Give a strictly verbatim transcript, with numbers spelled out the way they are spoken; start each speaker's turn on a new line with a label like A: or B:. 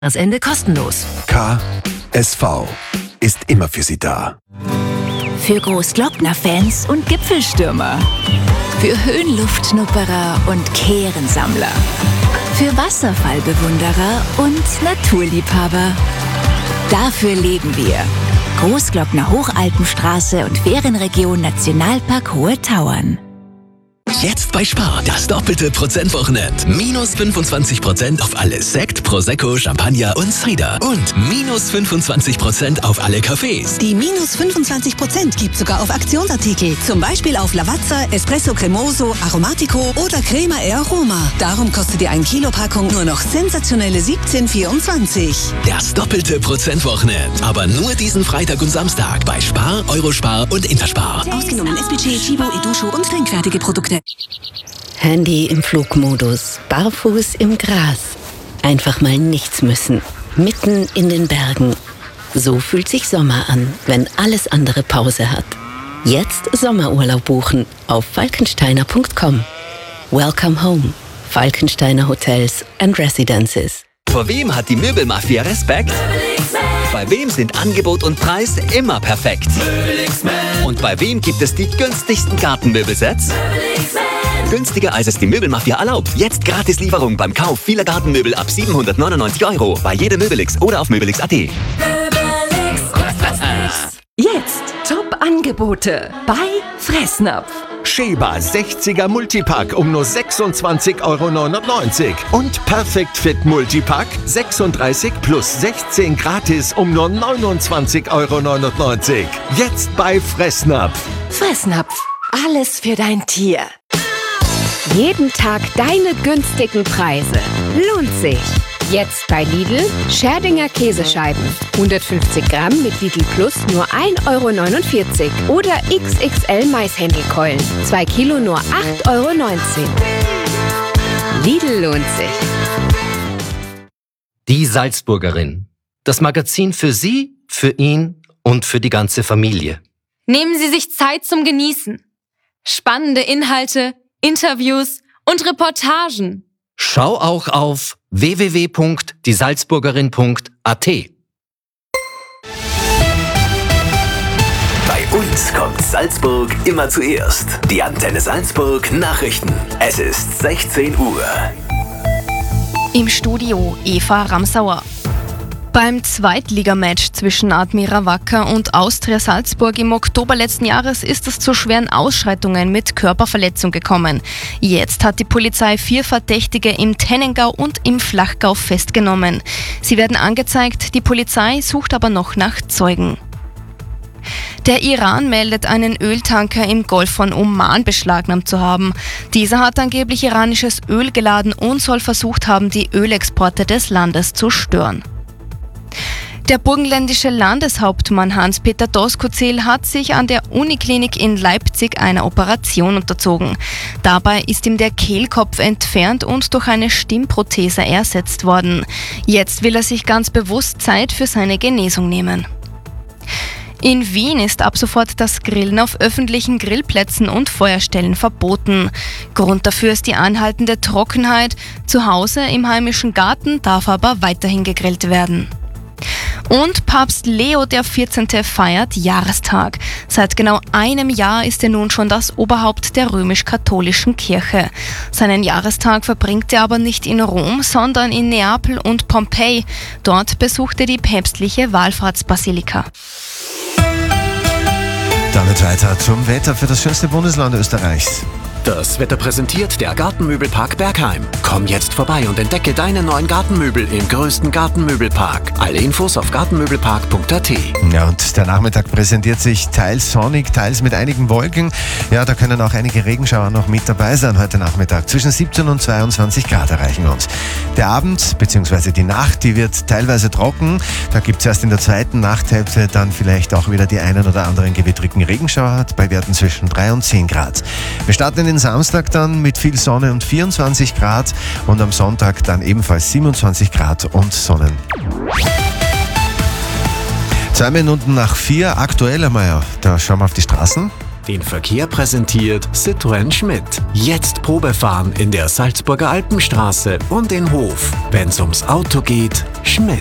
A: Jahresende kostenlos.
B: K S V ist immer für Sie da.
C: Für Großglockner-Fans und Gipfelstürmer. Für Höhenluftschnupperer und Kehrensammler. Für Wasserfallbewunderer und Naturliebhaber. Dafür leben wir. Großglockner Hochalpenstraße und Ferienregion Nationalpark Hohe Tauern.
D: Jetzt bei Spar, das doppelte Prozentwochenend. Minus fünfundzwanzig Prozent auf alle Sekt, Prosecco, Champagner und Cider. Und minus fünfundzwanzig Prozent auf alle Cafés.
E: Die minus fünfundzwanzig Prozent gibt sogar auf Aktionsartikel. Zum Beispiel auf Lavazza, Espresso Cremoso, Aromatico oder Crema e Aroma. Darum kostet die ein Kilo Packung nur noch sensationelle siebzehn vierundzwanzig.
D: Das doppelte Prozentwochenend. Aber nur diesen Freitag und Samstag bei Spar, Eurospar und Interspar.
E: Ausgenommen S P C, Chibo, Edusho und trinkfertige Produkte.
F: Handy im Flugmodus, barfuß im Gras. Einfach mal nichts müssen. Mitten in den Bergen. So fühlt sich Sommer an, wenn alles andere Pause hat. Jetzt Sommerurlaub buchen auf falkensteiner punkt com. Welcome home. Falkensteiner Hotels and Residences.
G: Vor wem hat die Möbelmafia Respekt? Bei wem sind Angebot und Preis immer perfekt? Und bei wem gibt es die günstigsten Gartenmöbelsets? Günstiger als es die Möbelmafia erlaubt. Jetzt Gratislieferung beim Kauf vieler Gartenmöbel ab siebenhundertneunundneunzig Euro. Bei jedem Möbelix oder auf möbelix punkt at.
A: Jetzt Top-Angebote bei Fressnapf.
H: Sheba sechziger Multipack um nur sechsundzwanzig Euro neunundneunzig. Und Perfect Fit Multipack sechsunddreißig plus sechzehn gratis um nur neunundzwanzig Euro neunundneunzig. Jetzt bei Fressnapf.
A: Fressnapf. Alles für dein Tier.
I: Jeden Tag deine günstigen Preise. Lohnt sich. Jetzt bei Lidl Scherdinger Käsescheiben. hundertfünfzig Gramm mit Lidl Plus nur ein Euro neunundvierzig. Oder X X L Maishändelkeulen. zwei Kilo nur acht Euro neunzehn. Lidl lohnt sich.
J: Die Salzburgerin. Das Magazin für Sie, für ihn und für die ganze Familie.
K: Nehmen Sie sich Zeit zum Genießen. Spannende Inhalte, Interviews und Reportagen.
J: Schau auch auf w w w punkt die salzburgerin punkt a t.
D: Bei uns kommt Salzburg immer zuerst. Die Antenne Salzburg Nachrichten. Es ist sechzehn Uhr.
K: Im Studio Eva Ramsauer. Beim Zweitligamatch zwischen Admira Wacker und Austria Salzburg im Oktober letzten Jahres ist es zu schweren Ausschreitungen mit Körperverletzung gekommen. Jetzt hat die Polizei vier Verdächtige im Tennengau und im Flachgau festgenommen. Sie werden angezeigt, die Polizei sucht aber noch nach Zeugen. Der Iran meldet einen Öltanker im Golf von Oman beschlagnahmt zu haben. Dieser hat angeblich iranisches Öl geladen und soll versucht haben, die Ölexporte des Landes zu stören. Der burgenländische Landeshauptmann Hans-Peter Doskozil hat sich an der Uniklinik in Leipzig einer Operation unterzogen. Dabei ist ihm der Kehlkopf entfernt und durch eine Stimmprothese ersetzt worden. Jetzt will er sich ganz bewusst Zeit für seine Genesung nehmen. In Wien ist ab sofort das Grillen auf öffentlichen Grillplätzen und Feuerstellen verboten. Grund dafür ist die anhaltende Trockenheit. Zu Hause im heimischen Garten darf aber weiterhin gegrillt werden. Und Papst Leo der vierzehnte feiert Jahrestag. Seit genau einem Jahr ist er nun schon das Oberhaupt der römisch-katholischen Kirche. Seinen Jahrestag verbringt er aber nicht in Rom, sondern in Neapel und Pompeji. Dort besucht er die päpstliche Wallfahrtsbasilika.
L: Damit weiter zum Wetter für das schönste Bundesland Österreichs.
D: Das Wetter präsentiert der Gartenmöbelpark Bergheim. Komm jetzt vorbei und entdecke deine neuen Gartenmöbel im größten Gartenmöbelpark. Alle Infos auf gartenmöbelpark punkt a t.
L: Ja, und der Nachmittag präsentiert sich teils sonnig, teils mit einigen Wolken. Ja, da können auch einige Regenschauer noch mit dabei sein heute Nachmittag. Zwischen siebzehn und zweiundzwanzig Grad erreichen uns. Der Abend bzw. die Nacht, die wird teilweise trocken. Da gibt es erst in der zweiten Nachthälfte dann vielleicht auch wieder die einen oder anderen gewittrigen Regenschauer bei Werten zwischen drei und zehn Grad. Wir starten in den Samstag dann mit viel Sonne und vierundzwanzig Grad und am Sonntag dann ebenfalls siebenundzwanzig Grad und Sonnen. Zwei Minuten nach vier, aktuell einmal, ja, da schauen wir auf die Straßen.
M: Den Verkehr präsentiert Citroën Schmidt. Jetzt Probefahren in der Salzburger Alpenstraße und in Hof. Wenn's ums Auto geht, Schmidt.